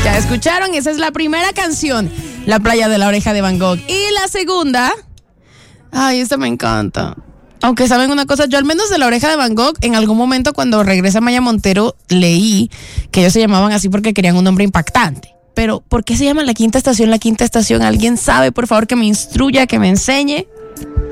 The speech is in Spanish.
Ya escucharon, esa es la primera canción, La playa de la oreja de Van Gogh. Y la segunda, ay, esta me encanta. Aunque saben una cosa, yo al menos de La oreja de Van Gogh, en algún momento cuando regresa Maya Montero, leí que ellos se llamaban así porque querían un nombre impactante. Pero, ¿por qué se llama La Quinta Estación? La Quinta Estación, ¿alguien sabe? Por favor, que me instruya, que me enseñe.